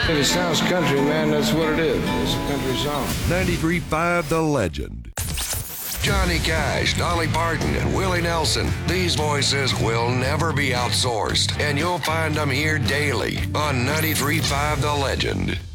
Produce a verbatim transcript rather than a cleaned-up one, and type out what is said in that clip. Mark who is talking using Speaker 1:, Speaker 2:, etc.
Speaker 1: If it sounds country, man, that's what it is. It's a country song.
Speaker 2: ninety-three point five The Legend.
Speaker 3: Johnny Cash, Dolly Parton, and Willie Nelson. These voices will never be outsourced, and you'll find them here daily on ninety-three point five The Legend.